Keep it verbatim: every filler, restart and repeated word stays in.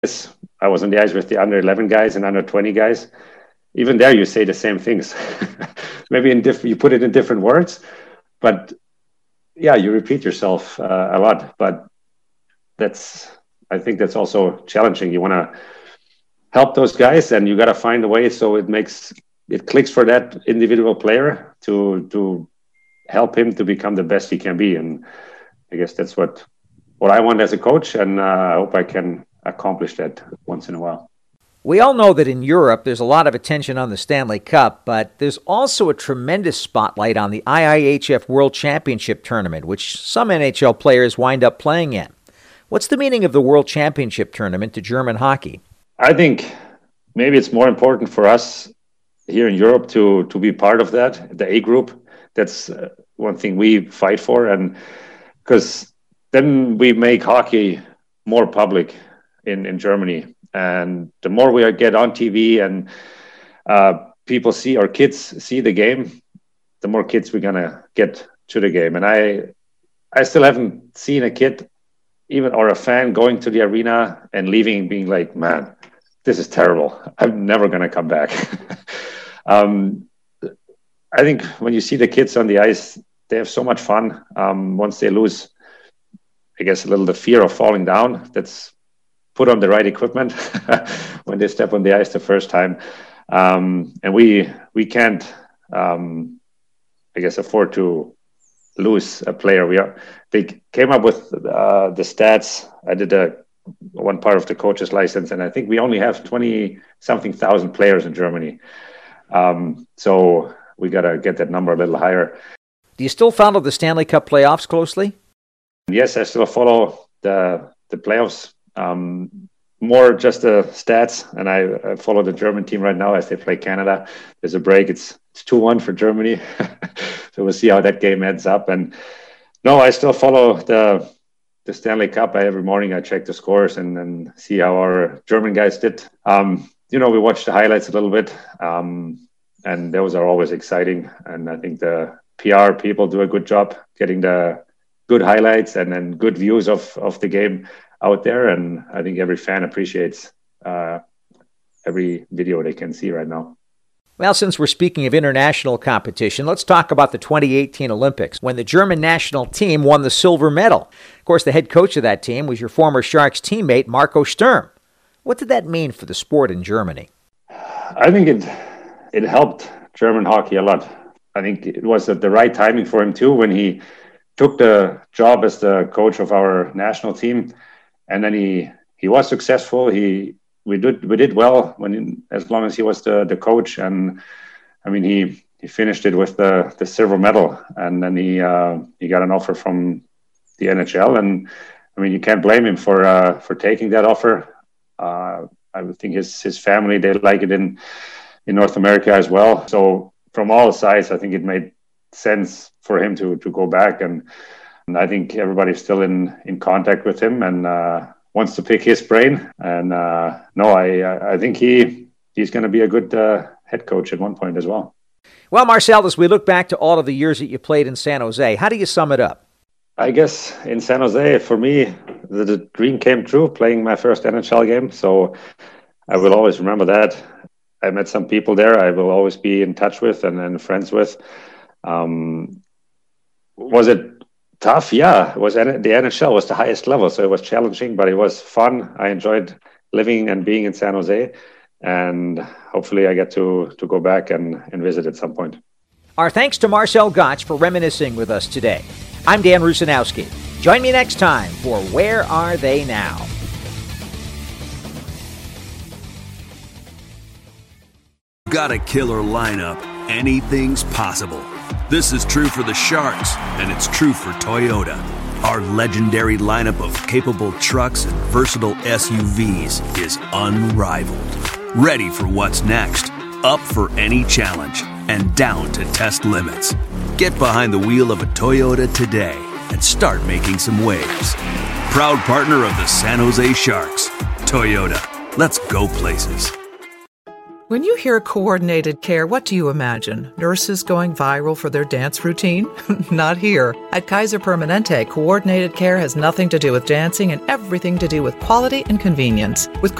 I was on the ice with the under eleven guys and under twenty guys. Even there, you say the same things. Maybe in diff- you put it in different words, but yeah, you repeat yourself uh, a lot. But that's, I think that's also challenging. You want to help those guys, and you got to find a way so it makes it clicks for that individual player to to help him to become the best he can be. And I guess that's what what I want as a coach, and uh, I hope I can accomplish that once in a while. We all know that in Europe there's a lot of attention on the Stanley Cup, but there's also a tremendous spotlight on the I I H F World Championship Tournament, which some N H L players wind up playing in. What's the meaning of the World Championship Tournament to German hockey? I think maybe it's more important for us here in Europe to to be part of that, the A group. That's uh, one thing we fight for, and because then we make hockey more public in, in Germany. And the more we get on T V and uh, people see, our kids see the game, the more kids we're going to get to the game. And I I still haven't seen a kid, even or a fan, going to the arena and leaving and being like, man, this is terrible. I'm never going to come back. um, I think when you see the kids on the ice, they have so much fun. Um, once they lose, I guess, a little the fear of falling down, that's put on the right equipment when they step on the ice the first time. Um, and we we can't, um, I guess, afford to lose a player. We are. They came up with uh, the stats. I did a one part of the coach's license, and I think we only have twenty something thousand players in Germany. Um, so we got to get that number a little higher. Do you still follow the Stanley Cup playoffs closely? Yes, I still follow the the playoffs. Um, more just the stats, and I, I follow the German team right now as they play Canada. There's a break. It's it's two one for Germany. So we'll see how that game ends up. And no, I still follow the the Stanley Cup. I, every morning I check the scores and, and see how our German guys did. Um, you know, we watch the highlights a little bit, um, and those are always exciting. And I think the P R people do a good job getting the good highlights and then good views of, of the game out there. And I think every fan appreciates uh, every video they can see right now. Well, since we're speaking of international competition, let's talk about the twenty eighteen Olympics, when the German national team won the silver medal. Of course, the head coach of that team was your former Sharks teammate, Marco Sturm. What did that mean for the sport in Germany? I think it it helped German hockey a lot. I think it was at the right timing for him, too, when he took the job as the coach of our national team. And then he, he was successful. He we did we did well when as long as he was the, the coach. And I mean he, he finished it with the, the silver medal. And then he uh, he got an offer from the N H L. And I mean you can't blame him for uh, for taking that offer. Uh, I would think his his family, they like it in in North America as well. So from all sides, I think it made sense for him to to go back. And And I think everybody's still in, in contact with him and uh, wants to pick his brain. And uh, no, I I think he he's going to be a good uh, head coach at one point as well. Well, Marcel, as we look back to all of the years that you played in San Jose, how do you sum it up? I guess in San Jose, for me, the, the dream came true, playing my first N H L game. So I will always remember that. I met some people there I will always be in touch with and, and friends with. Um, was it tough? Yeah, it was the N H L was the highest level, so it was challenging, but it was fun. I enjoyed living and being in San Jose, and hopefully I get to to go back and, and visit at some point. Our thanks to Marcel Gottsch for reminiscing with us today. I'm Dan Rusanowski. Join me next time for Where Are They Now? Got a killer lineup. Anything's possible. This is true for the Sharks, and it's true for Toyota. Our legendary lineup of capable trucks and versatile S U Vs is unrivaled. Ready for what's next, up for any challenge, and down to test limits. Get behind the wheel of a Toyota today and start making some waves. Proud partner of the San Jose Sharks. Toyota, let's go places. When you hear coordinated care, what do you imagine? Nurses going viral for their dance routine? Not here. At Kaiser Permanente, coordinated care has nothing to do with dancing and everything to do with quality and convenience. With